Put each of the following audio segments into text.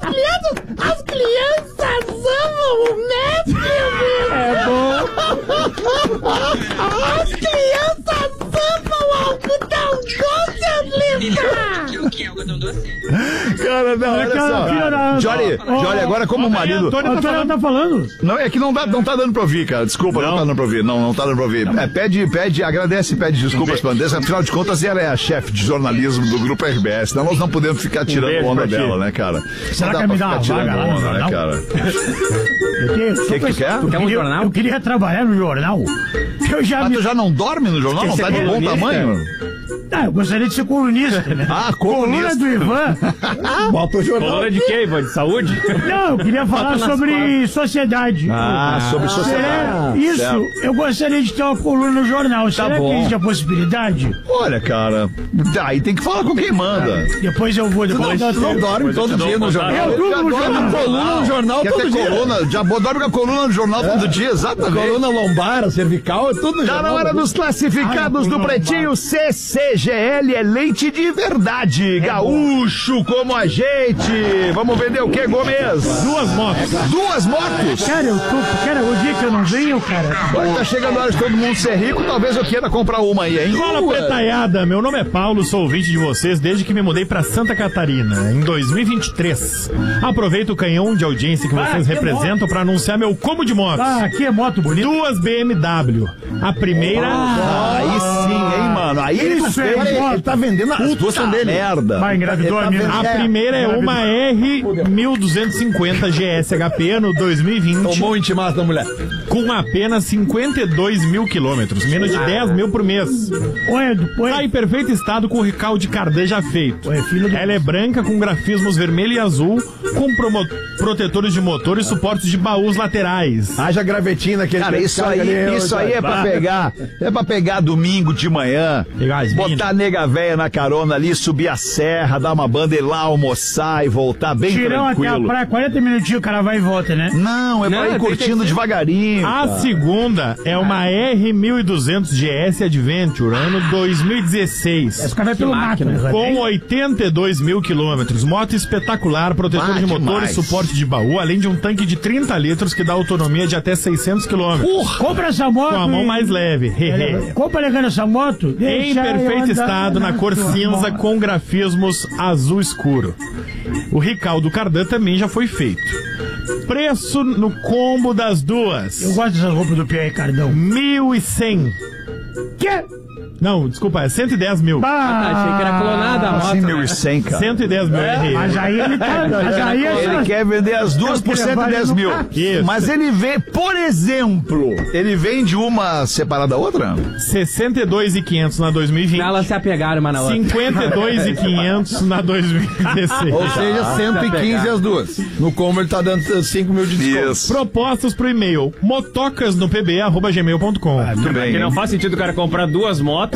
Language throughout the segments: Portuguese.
As crianças amam o mestre, amigo. É bom. As crianças amam algodão doce, Lisa. O que é algodão doce? Cara, não, olha só. Jory, agora como marido... Antônio tá falando. Não, é que não tá dando pra ouvir, cara. Desculpa, não tá dando pra ouvir. Não tá dando pra ouvir. Agradece e pede desculpas pra Andressa. Afinal de contas, ela é a chefe de jornalismo do Grupo RBS. Senão nós não podemos ficar tirando onda dela, né, cara? Será não que me dá uma tirando vaga lá no onda, né, jornal? cara? O que tu quer? Tu quer um jornal? Eu queria trabalhar no jornal. Tu já não dorme no jornal? Não tá de bom tamanho? Eu gostaria de ser colunista, né? Coluna do Ivan. Bota o jornal. Coluna de quê, Ivan? De saúde? Não, eu queria falar sobre sociedade. Sobre sociedade. Isso, eu gostaria de ter uma coluna no jornal. Será que existe a possibilidade? Olha, cara, daí tem que falar com quem manda. Depois eu vou. Tu não dorme todo dia no jornal. Eu durmo no jornal. Coluna no jornal todo dia. Já dorme com a coluna no jornal todo dia, exatamente. Coluna lombar, cervical, é tudo no jornal. Tá na hora dos classificados do Pretinho. CCGL é leite de verdade. Gaúcho como a gente. Vamos vender o que, Gomes? 2 motos. 2 motos? Cara, o dia que eu não venho, cara. Agora tá chegando a hora de todo mundo ser rico. Talvez eu queira comprar uma aí, hein? Fala, pretaiada. Meu nome é Paulo, sou ouvinte de vocês desde que me mudei pra Santa Catarina, em 2023. Aproveito o canhão de audiência que vocês representam pra anunciar meu combo de motos. Aqui é moto bonita. 2 BMW. A primeira... aí sim, hein, mano? Aí ele tá vendendo as duas são dele. Merda. Vai, engravidou a minha. A primeira é uma R1250 GSHP ano 2020. Tomou o intimato da mulher. Com apenas 52 mil quilômetros, menos de 10 mil por mês. Tá em perfeito estado com o recalque de cardan já feito. Ela é branca com grafismos vermelho e azul, com protetores de motor e suportes de baús laterais. Haja gravetinho naquele... Cara, isso aí é pra pegar. É pra pegar domingo de manhã, botar a nega véia na carona ali, subir a serra, dar uma banda e lá almoçar e voltar bem tranquilo. Tirão até a praia, 40 minutinhos o cara vai e volta, né? Não, é pra ir curtindo devagarinho. A segunda é uma R1200 GS Adventure, ano 2016. Esse cara vai pelo mato, né? Com 82 mil quilômetros. Moto espetacular, protetor de motor e suporte de baú, além de um tanque de 30 litros que dá autonomia de até 600 quilômetros. Compra essa moto. Com a mão mais leve. Compra ligando essa moto. Em perfeito estado, na cor cinza, com grafismos azul escuro. O recalque do cardan também já foi feito. Preço no combo das duas. Eu gosto dessas roupas do Pierre Cardão. 1.100. Que? Não, desculpa, é 110 mil. Achei que era clonada a moto. Assim, 1.100, cara. 110 mil. Mas aí ele tá... Ele quer vender as duas por 110 mil. Isso. Mas ele vê, por exemplo, ele vende uma separada da outra? 62.500 na 2020. Elas se apegaram uma na outra. 52.500 na 2016. Ou seja, 115 as duas. No combo ele tá dando 5 mil de desconto. Isso. Propostas pro e-mail motocasnopb@gmail.com. Tudo bem. Porque não faz sentido o cara comprar 2 motos.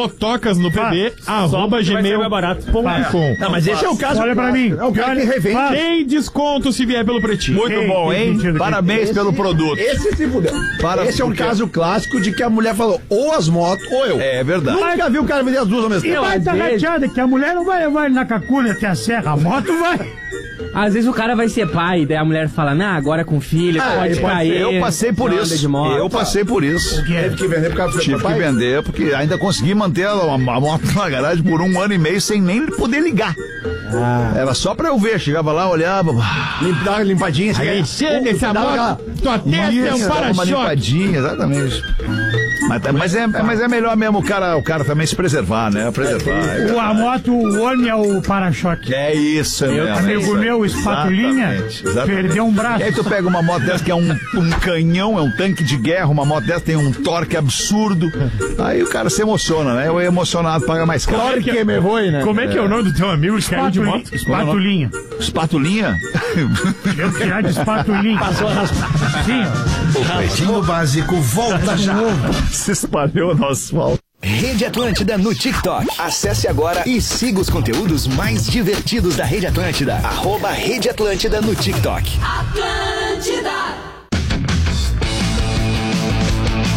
motocasnopb@gmail.com. Não, mas esse é o caso. Olha pra mim. É o cara que revende. Tem desconto se vier pelo Pretinho. Muito bom, hein? Parabéns pelo produto. Esse se fudeu. Esse é um caso clássico de que a mulher falou ou as motos ou eu. É verdade. Nunca vi o cara vender as duas ao mesmo E tempo. vai estar gateada, que a mulher não vai levar ele na cacuna até a serra. A moto vai. Às vezes o cara vai ser pai, daí a mulher fala, agora com filho, pode cair. Eu passei por isso. Eu passei por isso. Teve que vender por causa do Tive que pai. vender, porque ainda consegui manter a moto na garagem por 1 ano e meio sem nem poder ligar. Era só pra eu ver, chegava lá, olhava. Dar uma limpadinha. Aí chega essa moto, tua testa é um uma para-choque. limpadinha, exatamente. Mas é melhor mesmo o cara também se preservar, né? Preservar. A moto, o homem é o para-choque. É isso, Amigo meu, espatulinha, perdeu um braço. E aí tu pega uma moto dessa que é um canhão, é um tanque de guerra, uma moto dessa tem um torque absurdo. Aí o cara se emociona, né? Eu emocionado paga mais caro. Claro que me foi, né? Como é que é o nome do teu amigo que caiu de moto? Espatulinha. Espatulinha? Eu tirar de espatulinha. Passou a raspar. Sim. O Pretinho Básico volta já. Se espalhou no asfalto. Rede Atlântida no TikTok. Acesse agora e siga os conteúdos mais divertidos da Rede Atlântida. @Rede Atlântida no TikTok. Atlântida.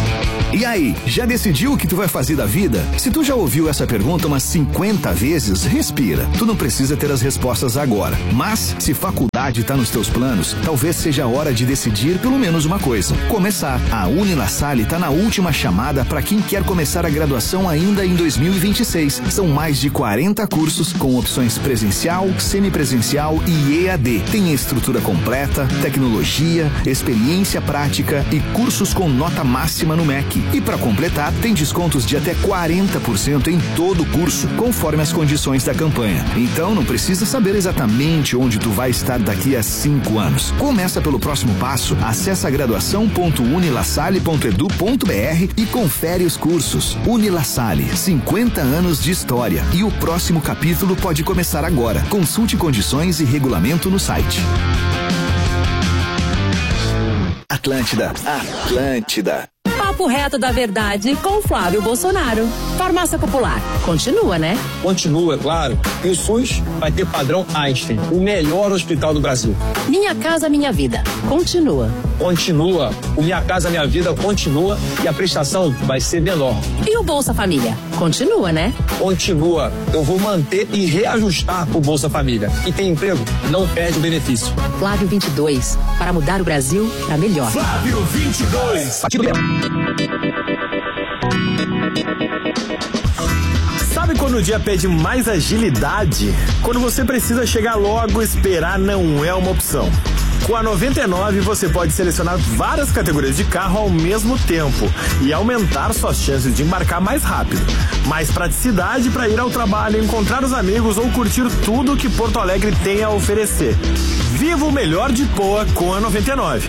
E aí, já decidiu o que tu vai fazer da vida? Se tu já ouviu essa pergunta umas 50 vezes, respira. Tu não precisa ter as respostas agora. Mas, se faculdade tá nos teus planos, talvez seja a hora de decidir pelo menos uma coisa. Começar. A Unilassalle tá na última chamada para quem quer começar a graduação ainda em 2026. São mais de 40 cursos com opções presencial, semipresencial e EAD. Tem estrutura completa, tecnologia, experiência prática e cursos com nota máxima no MEC. E para completar, tem descontos de até 40% em todo o curso, conforme as condições da campanha. Então não precisa saber exatamente onde tu vai estar daqui a 5 anos. Começa pelo próximo passo. Acesse graduação.unilassalle.edu.br e confere os cursos. Unilassalle, 50 anos de história. E o próximo capítulo pode começar agora. Consulte condições e regulamento no site. Atlântida. Papo reto da verdade com Flávio Bolsonaro. Farmácia Popular. Continua, né? Continua, claro. E o SUS vai ter padrão Einstein, o melhor hospital do Brasil. Minha Casa Minha Vida. Continua. Continua. O Minha Casa Minha Vida continua e a prestação vai ser menor. E o Bolsa Família? Continua, né? Continua. Eu vou manter e reajustar o Bolsa Família. E tem emprego? Não perde o benefício. Flávio 22. Para mudar o Brasil para melhor. Flávio 22. Sabe quando o dia pede mais agilidade? Quando você precisa chegar logo, esperar não é uma opção. Com a 99 você pode selecionar várias categorias de carro ao mesmo tempo e aumentar suas chances de embarcar mais rápido. Mais praticidade para ir ao trabalho, encontrar os amigos ou curtir tudo que Porto Alegre tem a oferecer. Viva o melhor de Poa com a 99.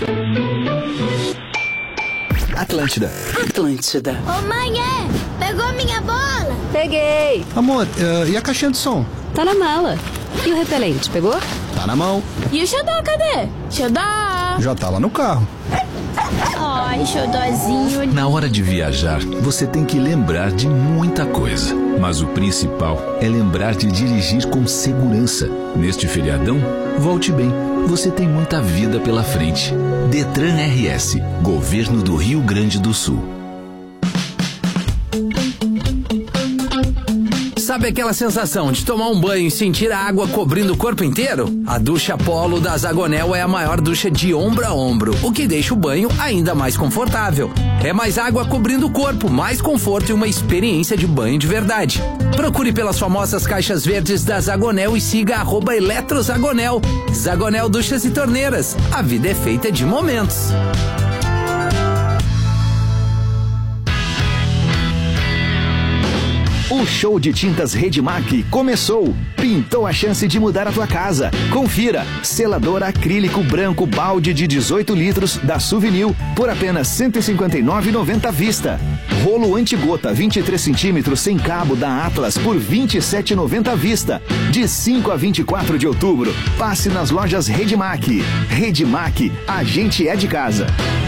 Atlântida. Ô mãe, pegou minha bola? Peguei. Amor, e a caixinha de som? Tá na mala. E o repelente, pegou? Tá na mão. E o xodó, cadê? Xodó! Já tá lá no carro. Ai, xodózinho. Na hora de viajar, você tem que lembrar de muita coisa. Mas o principal é lembrar de dirigir com segurança. Neste feriadão, volte bem. Você tem muita vida pela frente. Detran RS, Governo do Rio Grande do Sul. Sabe aquela sensação de tomar um banho e sentir a água cobrindo o corpo inteiro? A ducha Polo da Zagonel é a maior ducha de ombro a ombro, o que deixa o banho ainda mais confortável. É mais água cobrindo o corpo, mais conforto e uma experiência de banho de verdade. Procure pelas famosas caixas verdes da Zagonel e siga @eletrozagonel. Zagonel Duchas e Torneiras. A vida é feita de momentos. O show de tintas Redmac começou. Pintou a chance de mudar a tua casa. Confira. Selador acrílico branco balde de 18 litros da Souvenir por apenas R$ 159,90 à vista. Rolo antigota 23 centímetros sem cabo da Atlas por R$ 27,90 à vista. De 5 a 24 de outubro. Passe nas lojas Redmac. Redmac, a gente é de casa.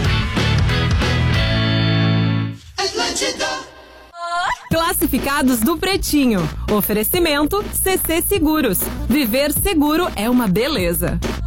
Classificados do Pretinho. Oferecimento CC Seguros. Viver seguro é uma beleza.